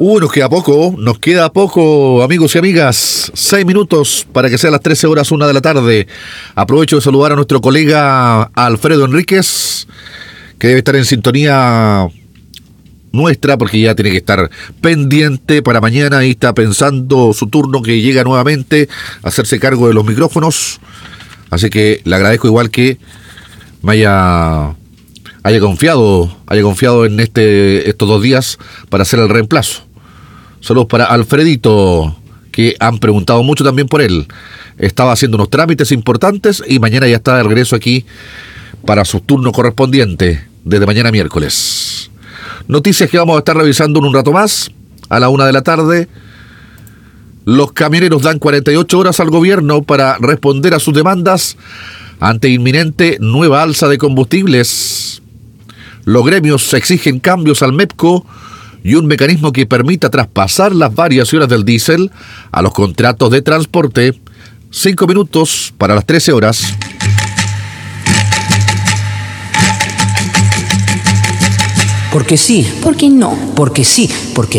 Nos queda poco, amigos y amigas. 6 minutos para que sean las 13 horas, 1 de la tarde. Aprovecho de saludar a nuestro colega Alfredo Enríquez, que debe estar en sintonía nuestra, porque ya tiene que estar pendiente para mañana y está pensando su turno, que llega nuevamente a hacerse cargo de los micrófonos. Así que le agradezco igual que me haya confiado en estos 2 días para hacer el reemplazo. Saludos para Alfredito, que han preguntado mucho también por él. Estaba haciendo unos trámites importantes y mañana ya está de regreso aquí para su turno correspondiente, desde mañana miércoles. Noticias que vamos a estar revisando en un rato más, a la 1 de la tarde. Los camioneros dan 48 horas al gobierno para responder a sus demandas ante inminente nueva alza de combustibles. Los gremios exigen cambios al MEPCO y un mecanismo que permita traspasar las variaciones del diésel a los contratos de transporte. 5 minutos para las 13 horas. Porque sí. ¿Por qué no? Porque sí. Porque